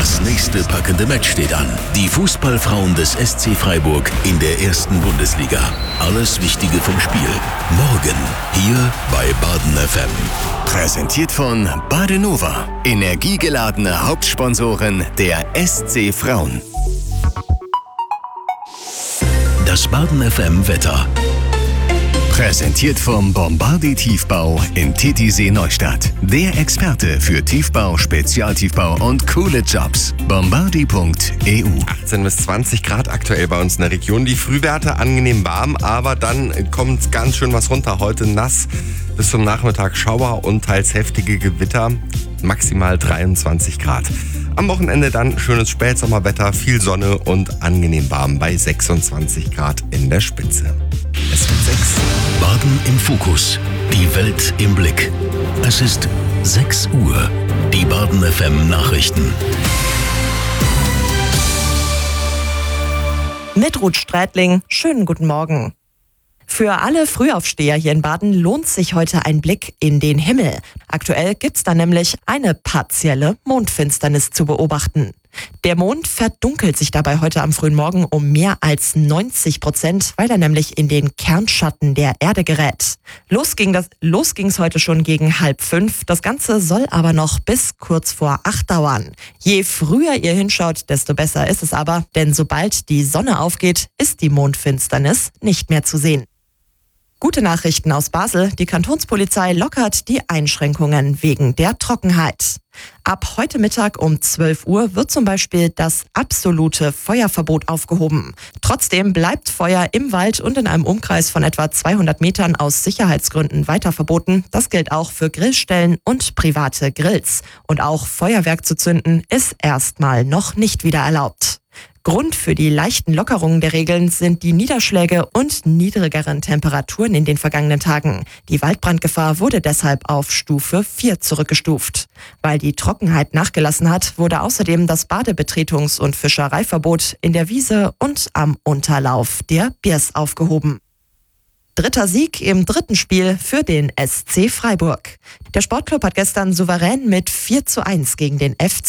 Das nächste packende Match steht an. Die Fußballfrauen des SC Freiburg in der ersten Bundesliga. Alles Wichtige vom Spiel. Morgen hier bei Baden FM. Präsentiert von Badenova. Energiegeladene Hauptsponsorin der SC Frauen. Das Baden FM Wetter. Präsentiert vom Bombardi Tiefbau in Titisee Neustadt. Der Experte für Tiefbau, Spezialtiefbau und coole Jobs. Bombardi.eu. 18 bis 20 Grad aktuell bei uns in der Region. Die Frühwerte angenehm warm, aber dann kommt ganz schön was runter. Heute nass, bis zum Nachmittag Schauer und teils heftige Gewitter. Maximal 23 Grad. Am Wochenende dann schönes Spätsommerwetter, viel Sonne und angenehm warm bei 26 Grad in der Spitze. Es wird 6. Baden im Fokus. Die Welt im Blick. Es ist 6 Uhr. Die Baden FM Nachrichten. Mit Ruth Strätling, schönen guten Morgen. Für alle Frühaufsteher hier in Baden lohnt sich heute ein Blick in den Himmel. Aktuell gibt's da nämlich eine partielle Mondfinsternis zu beobachten. Der Mond verdunkelt sich dabei heute am frühen Morgen um mehr als 90%, weil er nämlich in den Kernschatten der Erde gerät. Los ging's heute schon gegen 4:30. Das Ganze soll aber noch bis kurz vor 8 dauern. Je früher ihr hinschaut, desto besser ist es aber, denn sobald die Sonne aufgeht, ist die Mondfinsternis nicht mehr zu sehen. Gute Nachrichten aus Basel. Die Kantonspolizei lockert die Einschränkungen wegen der Trockenheit. Ab heute Mittag um 12 Uhr wird zum Beispiel das absolute Feuerverbot aufgehoben. Trotzdem bleibt Feuer im Wald und in einem Umkreis von etwa 200 Metern aus Sicherheitsgründen weiter verboten. Das gilt auch für Grillstellen und private Grills. Und auch Feuerwerk zu zünden ist erstmal noch nicht wieder erlaubt. Grund für die leichten Lockerungen der Regeln sind die Niederschläge und niedrigeren Temperaturen in den vergangenen Tagen. Die Waldbrandgefahr wurde deshalb auf Stufe 4 zurückgestuft. Weil die Trockenheit nachgelassen hat, wurde außerdem das Badebetretungs- und Fischereiverbot in der Wiese und am Unterlauf der Biers aufgehoben. 3. Sieg im 3. Spiel für den SC Freiburg. Der Sportclub hat gestern souverän mit 4:1 gegen den FC